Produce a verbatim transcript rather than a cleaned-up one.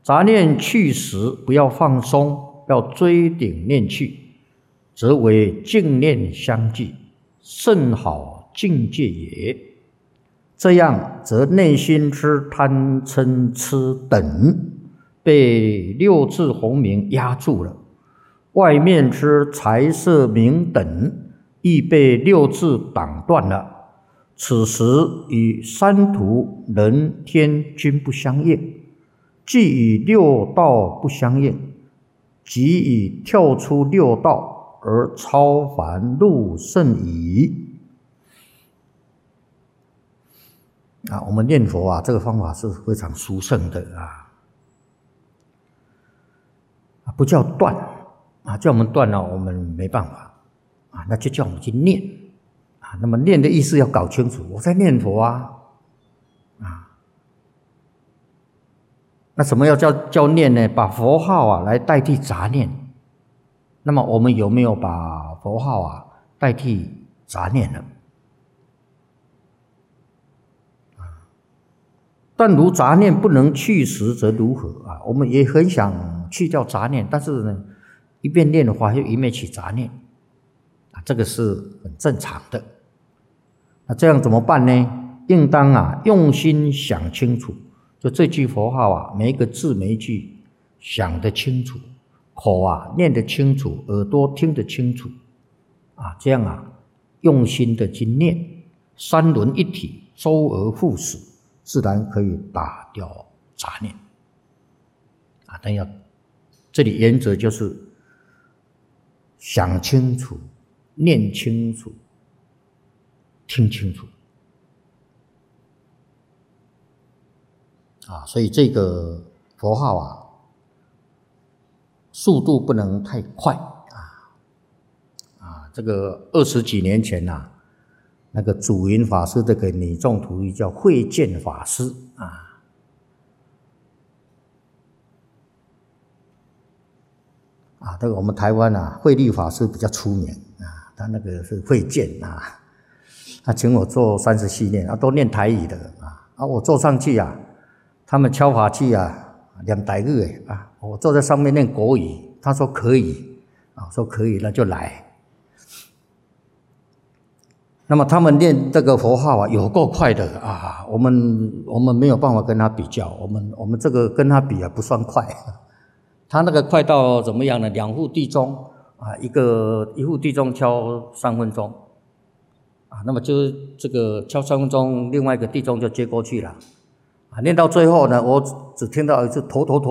杂念去时，不要放松，要追顶念去，则为净念相继，甚好境界也。这样则内心之贪嗔痴等被六字洪名压住了，外面之财色名等亦被六字挡断了。此时与三途人天均不相应，既与六道不相应，即已跳出六道而超凡入圣矣。啊，我们念佛啊，这个方法是非常殊胜的啊，不叫断啊，叫我们断了，我们没办法啊，那就叫我们去念啊。那么念的意思要搞清楚，我在念佛啊，啊，那什么要叫叫念呢？把佛号啊来代替杂念。那么我们有没有把佛号啊代替杂念呢？但如杂念不能去时，则如何啊？我们也很想去掉杂念，但是呢，一边念的话，又一面起杂念，啊，这个是很正常的。那这样怎么办呢？应当啊，用心想清楚，就这句佛号啊，每一个字每一句想得清楚，口啊念得清楚，耳朵听得清楚，啊，这样啊，用心的去念，三轮一体，周而复始。自然可以打掉杂念啊！但要这里原则就是想清楚、念清楚、听清楚啊！所以这个佛号啊，速度不能太快啊！啊，这个二十几年前呐、啊。那个祖云法师这个女众徒弟叫慧见法师啊，啊，这个我们台湾啊，慧律法师比较出名啊，他那个是慧见啊，他请我做三十七念啊，都念台语的啊，啊，我坐上去啊，他们敲法器啊，念台语的啊，我坐在上面念国语，他说可以啊，说可以，那就来。那么他们念这个佛号啊，有够快的啊！我们我们没有办法跟他比较，我们我们这个跟他比啊不算快，他那个快到怎么样呢？两副地钟啊，一个一副地钟敲三分钟啊，那么就是这个敲三分钟，另外一个地钟就接过去了啊。念到最后呢，我只听到一次头头头。